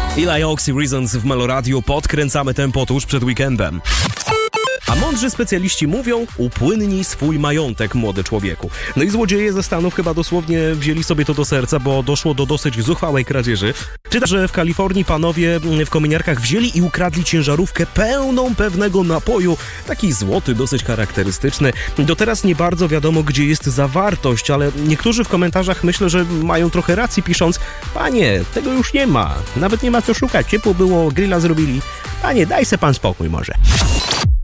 Eli Oxy Reasons w Meloradio. Podkręcamy tempo tuż przed weekendem. A mądrzy specjaliści mówią, upłynnij swój majątek, młody człowieku. No i złodzieje ze Stanów chyba dosłownie wzięli sobie to do serca, bo doszło do dosyć zuchwałej kradzieży. Czyta, że w Kalifornii panowie w kominiarkach wzięli i ukradli ciężarówkę pełną pewnego napoju. Taki złoty, dosyć charakterystyczny. Do teraz nie bardzo wiadomo, gdzie jest zawartość, ale niektórzy w komentarzach myślę, że mają trochę racji, pisząc: panie, tego już nie ma. Nawet nie ma co szukać. Ciepło było, grilla zrobili. Panie, daj se pan spokój może.